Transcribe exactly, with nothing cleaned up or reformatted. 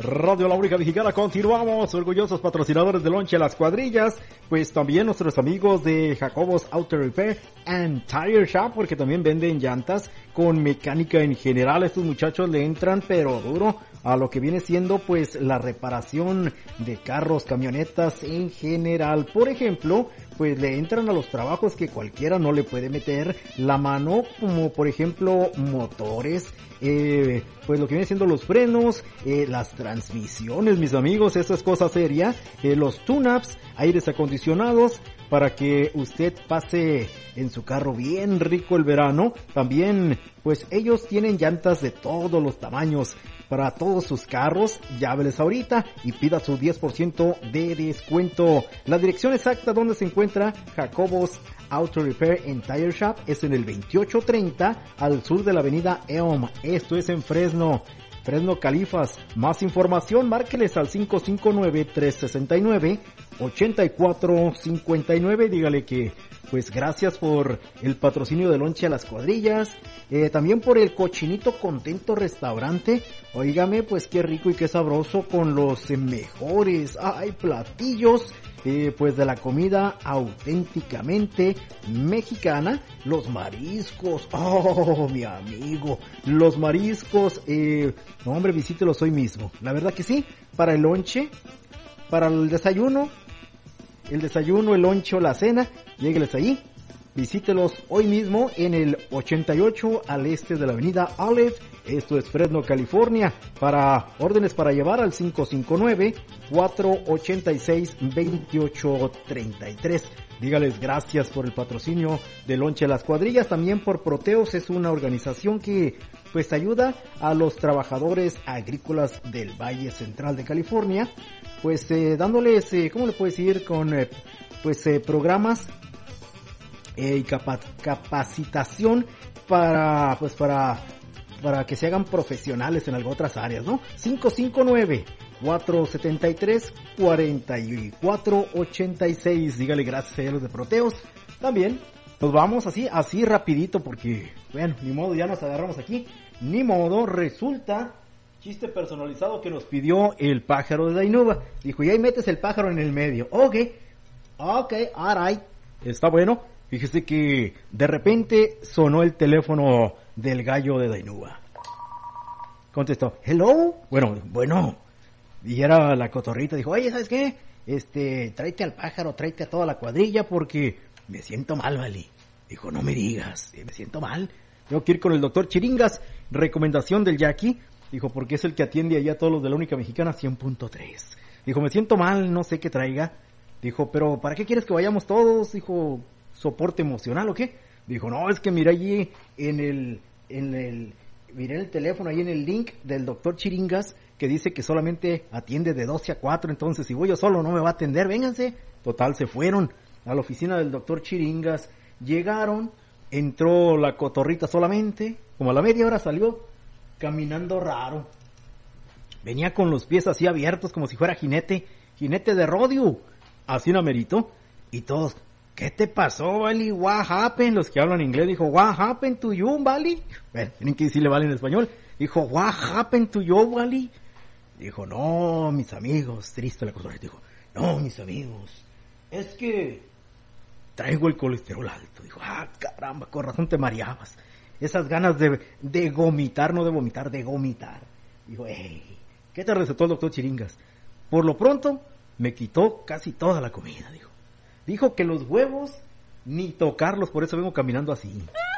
Radio La Única Mexicana, continuamos, orgullosos patrocinadores de Lonche a las Cuadrillas, pues también nuestros amigos de Jacobos Auto Repair and Tire Shop, porque también venden llantas con mecánica en general. Estos muchachos le entran pero duro a lo que viene siendo pues la reparación de carros, camionetas en general. Por ejemplo, pues le entran a los trabajos que cualquiera no le puede meter la mano, como por ejemplo motores, eh, pues lo que viene siendo los frenos, eh, las transmisiones, mis amigos, eso es cosa seria, eh, los tune-ups, aires acondicionados, para que usted pase en su carro bien rico el verano. También, pues ellos tienen llantas de todos los tamaños para todos sus carros. Lláveles ahorita y pida su diez por ciento de descuento. La dirección exacta donde se encuentra Jacobos Auto Repair and Tire Shop es en el veintiocho treinta al sur de la avenida Elm. Esto es en Fresno. Fresno Califas. Más información, márqueles al cinco cinco nueve, tres seis nueve, ocho cuatro cinco nueve. Dígale que, pues gracias por el patrocinio de Lonche a las Cuadrillas. Eh, también por el Cochinito Contento Restaurante. Óigame, pues qué rico y qué sabroso con los eh, mejores, ay, platillos. Eh, pues de la comida auténticamente mexicana, los mariscos, oh mi amigo, los mariscos, eh, no hombre, visítelos hoy mismo, la verdad que sí, para el lonche, para el desayuno, el desayuno, el lonche o la cena, llégueles ahí, visítelos hoy mismo en el ochenta y ocho al este de la avenida Olive. Esto es Fresno, California. Para órdenes para llevar al cinco cinco nueve, cuatro ocho seis, dos ocho tres tres. Dígales gracias por el patrocinio de Lonche a las Cuadrillas. También por Proteos, es una organización que pues ayuda a los trabajadores agrícolas del Valle Central de California. Pues eh, dándoles, eh, ¿cómo le puedo decir? Con eh, pues eh, programas y capa- capacitación para pues para para que se hagan profesionales en algunas otras áreas, ¿no? cinco cinco nueve, cuatro siete tres, cuatro cuatro ocho seis. Dígale gracias a los de Proteos. También nos vamos así, así rapidito porque, bueno, ni modo, ya nos agarramos aquí. Ni modo, resulta, chiste personalizado que nos pidió el pájaro de Dainuba. Dijo, y ahí metes el pájaro en el medio. Ok, ok, alright. Está bueno. Fíjese que de repente sonó el teléfono del gallo de Dainuba. Contestó, hello, bueno, bueno, y era la cotorrita, dijo, oye, ¿sabes qué? Este, tráete al pájaro, tráete a toda la cuadrilla porque me siento mal, vale. Dijo, no me digas, me siento mal. Tengo que ir con el doctor Chiringas, recomendación del Jackie. Dijo, porque es el que atiende allá a todos los de la Única Mexicana cien punto tres. Dijo, me siento mal, no sé qué traiga. Dijo, pero ¿para qué quieres que vayamos todos? Dijo, ¿soporte emocional o qué? Dijo, no, es que miré allí en el, en el, miré en el teléfono, ahí en el link del doctor Chiringas, que dice que solamente atiende de doce a cuatro, entonces si voy yo solo no me va a atender, vénganse. Total, se fueron a la oficina del doctor Chiringas, llegaron, entró la cotorrita solamente, como a la media hora salió, caminando raro. Venía con los pies así abiertos, como si fuera jinete, jinete de rodeo, así en amerito, y todos, ¿qué te pasó, Vali? What happened? Los que hablan inglés, dijo, what happened to you, Vali? Bueno, tienen que decirle Vali en español. Dijo, what happened to you, Vali? Dijo, no, mis amigos, triste la cosa. Dijo, no, mis amigos, es que traigo el colesterol alto. Dijo, ah, caramba, con razón te mareabas. Esas ganas de, de vomitar, no de vomitar, de vomitar. Dijo, hey, ¿qué te recetó el doctor Chiringas? Por lo pronto, me quitó casi toda la comida, dijo. Dijo que los huevos, ni tocarlos, por eso vengo caminando así.